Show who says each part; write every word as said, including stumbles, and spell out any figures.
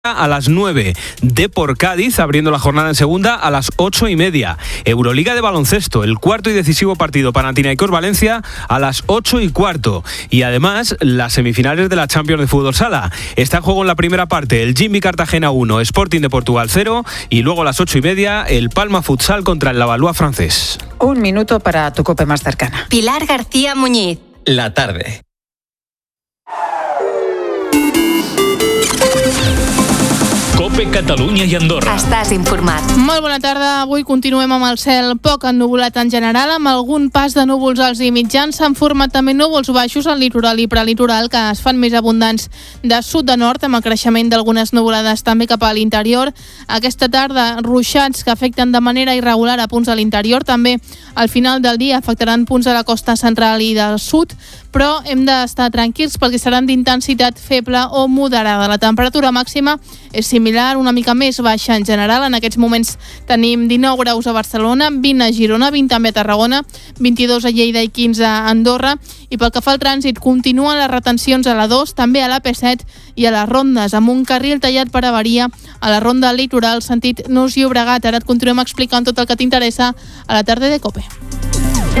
Speaker 1: A las nueve, Depor Cádiz, abriendo la jornada en segunda a las ocho y media. Euroliga de baloncesto, el cuarto y decisivo partido Panathinaikos Valencia a las ocho y cuarto. Y además, las semifinales de la Champions de Fútbol Sala. Está en juego en la primera parte el Jimmy Cartagena uno, Sporting de Portugal cero, y luego a las ocho y media el Palma Futsal contra el Lavallois francés.
Speaker 2: Un minuto para tu cope más cercana.
Speaker 3: Pilar García Muñiz.
Speaker 4: La tarde. Cope Catalunya i Andorra.
Speaker 3: Estàs informat.
Speaker 5: Molt bona tarda. Avui continuem amb el cel poc ennuvolat en general, amb algun pas de núvols alts i mitjans. S'han format també núvols baixos al litoral i prelitoral, que es fan més abundants de sud a nord, amb el creixement d'algunes nuvolades també cap a l'interior. Aquesta tarda, ruixats que afecten de manera irregular a punts de l'interior. També al final del dia afectaran punts de la costa central i del sud, però hem d'estar tranquils perquè seran d'intensitat feble o moderada. La temperatura màxima és similar, una mica més baixa en general. En aquests moments tenim dinou graus a Barcelona, vint a Girona, vint també a Tarragona, vint-i-dos a Lleida i quinze a Andorra. I pel que fa al trànsit, continuen les retencions a la dos, també a l'A P set i a les rondes, amb un carril tallat per avaria a la ronda litoral sentit Nus Llobregat. Ara et continuem explicant tot el que t'interessa a la tarda de COPE.